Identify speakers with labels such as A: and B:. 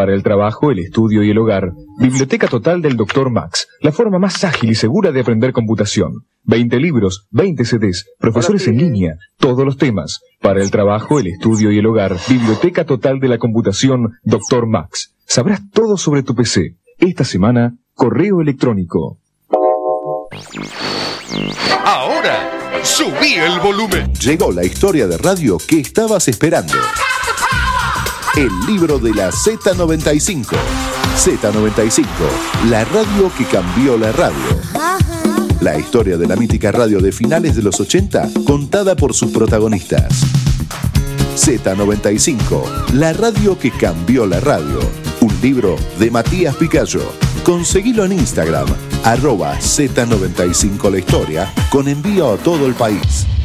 A: Para el trabajo, el estudio y el hogar, Biblioteca Total del Dr. Max, la forma más ágil y segura de aprender computación. 20 libros, 20 CDs, profesores en línea, todos los temas. Para el trabajo, el estudio y el hogar, Biblioteca Total de la Computación, Dr. Max. Sabrás todo sobre tu PC. Esta semana, correo electrónico.
B: Ahora, subí el volumen.
C: Llegó la historia de radio que estabas esperando. El libro de la Z95. Z95, la radio que cambió la radio. La historia de la mítica radio de finales de los 80, contada por sus protagonistas. Z95, la radio que cambió la radio. Un libro de Matías Picayo. Conseguilo en Instagram, @Z95 la historia, con envío a todo el país.